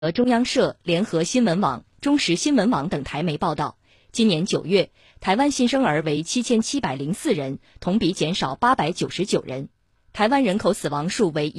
中央社、联合新闻网、中时新闻网等台媒报道，今年9月，台湾新生儿为7704人，同比减少899人；台湾人口死亡数为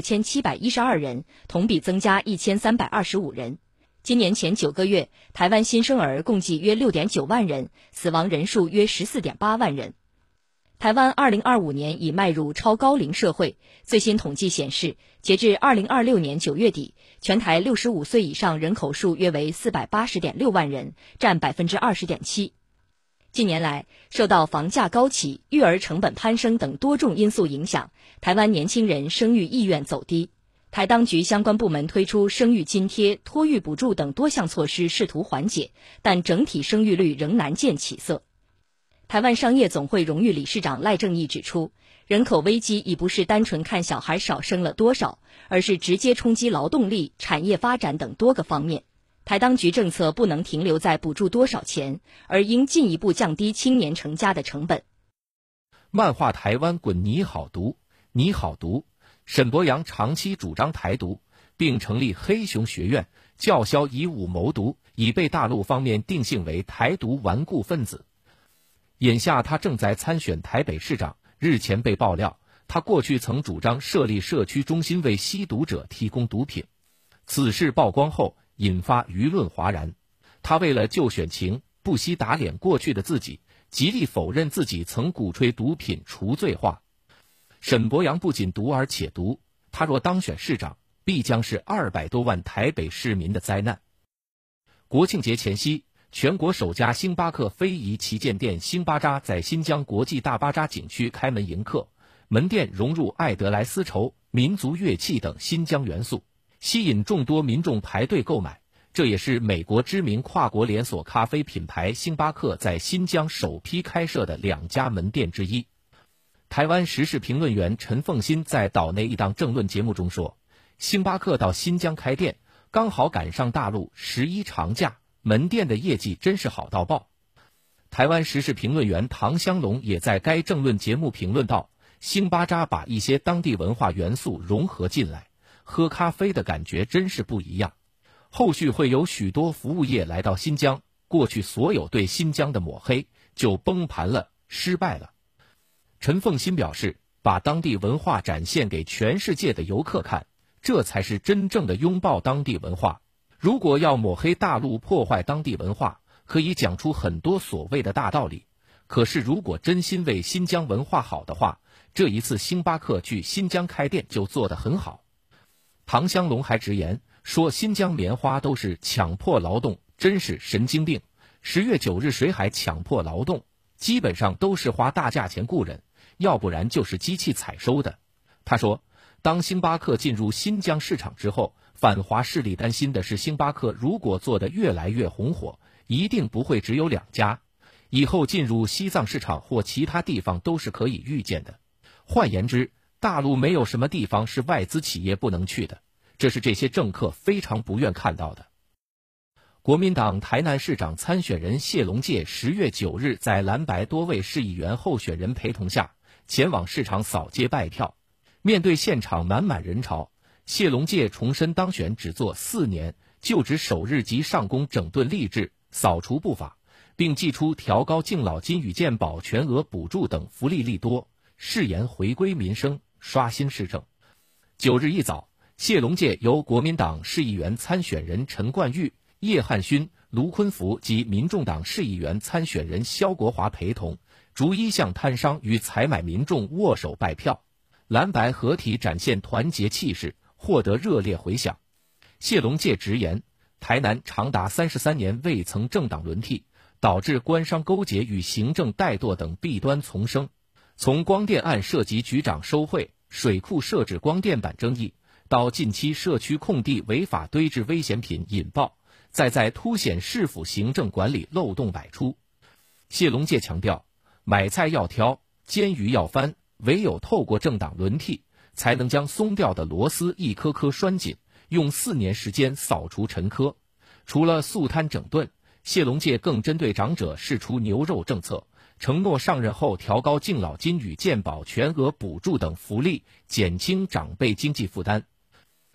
16712人，同比增加1325人。今年前9个月，台湾新生儿共计约6.9万人，死亡人数约14.8万人。台湾2025年已迈入超高龄社会，最新统计显示，截至2026年9月底，全台65岁以上人口数约为480.6万人，占20.7%。近年来，受到房价高企、育儿成本攀升等多种因素影响，台湾年轻人生育意愿走低。台当局相关部门推出生育津贴、托育补助等多项措施，试图缓解，但整体生育率仍难见起色。台湾商业总会荣誉理事长赖正义指出，人口危机已不是单纯看小孩少生了多少，而是直接冲击劳动力、产业发展等多个方面。台当局政策不能停留在补助多少钱，而应进一步降低青年成家的成本。 漫画台湾滚你好读，你好读。沈伯洋长期主张台独，并成立黑熊学院，叫嚣以武谋独，已被大陆方面定性为台独顽固分子。眼下他正在参选台北市长，日前被爆料，他过去曾主张设立社区中心为吸毒者提供毒品。此事曝光后，引发舆论哗然。他为了救选情，不惜打脸过去的自己，极力否认自己曾鼓吹毒品除罪化。沈伯洋不仅独而且独，他若当选市长，必将是200多万台北市民的灾难。国庆节前夕，全国首家星巴克非遗旗舰店星巴扎在新疆国际大巴扎景区开门迎客，门店融入爱德莱丝绸、民族乐器等新疆元素，吸引众多民众排队购买。这也是美国知名跨国连锁咖啡品牌星巴克在新疆首批开设的2家门店之一。台湾时事评论员陈凤新在岛内一档政论节目中说，星巴克到新疆开店，刚好赶上大陆11长假，门店的业绩真是好到爆。台湾时事评论员唐香龙也在该政论节目评论道，星巴扎把一些当地文化元素融合进来，喝咖啡的感觉真是不一样。后续会有许多服务业来到新疆，过去所有对新疆的抹黑就崩盘了，失败了。陈凤新表示，把当地文化展现给全世界的游客看，这才是真正的拥抱当地文化。如果要抹黑大陆破坏当地文化，可以讲出很多所谓的大道理，可是如果真心为新疆文化好的话，这一次星巴克去新疆开店就做得很好。唐香龙还直言说，新疆棉花都是强迫劳动，真是神经病。10月9日谁还强迫劳动？基本上都是花大价钱雇人，要不然就是机器采收的。他说，当星巴克进入新疆市场之后，反华势力担心的是，星巴克如果做得越来越红火，一定不会只有2家，以后进入西藏市场或其他地方都是可以预见的。换言之，大陆没有什么地方是外资企业不能去的，这是这些政客非常不愿看到的。国民党台南市长参选人谢龙介10月9日在蓝白多位市议员候选人陪同下，前往市场扫街拜票。面对现场满满人潮，谢龙介重申当选只做4年，就职首日即上工整顿吏治，扫除不法，并祭出调高敬老金与健保全额补助等福利利多，誓言回归民生，刷新市政。9日一早，谢龙介由国民党市议员参选人陈冠玉、叶汉勋、卢坤福及民众党市议员参选人萧国华陪同，逐一向摊商与采买民众握手拜票。蓝白合体展现团结气势，获得热烈回响。谢龙介直言，台南长达33年未曾政党轮替，导致官商勾结与行政怠惰等弊端丛生。从光电案涉及局长收贿、水库设置光电板争议，到近期社区空地违法堆置危险品引爆，再在凸显市府行政管理漏洞百出。谢龙介强调，买菜要挑，煎鱼要翻，唯有透过政党轮替，才能将松掉的螺丝一颗颗拴紧，用4年时间扫除陈疴。除了肃贪整顿，谢龙介更针对长者释出牛肉政策，承诺上任后调高敬老金与健保全额补助等福利，减轻长辈经济负担。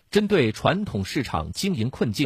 针对传统市场经营困境，